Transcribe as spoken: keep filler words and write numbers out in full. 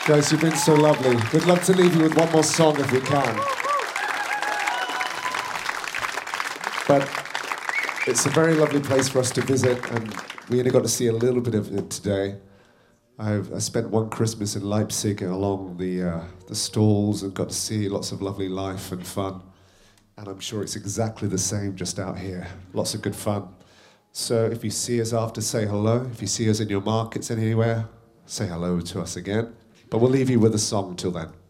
Guys, you've been so lovely. We'd love to leave you with one more song if we can. But it's a very lovely place for us to visit, and we only got to see a little bit of it today. I've I spent one Christmas in Leipzig along the uh, the stalls and got to see lots of lovely life and fun. And I'm sure it's exactly the same just out here. Lots of good fun. So if you see us after, say hello. If you see us in your markets anywhere, say hello to us again. But we'll leave you with a song till then.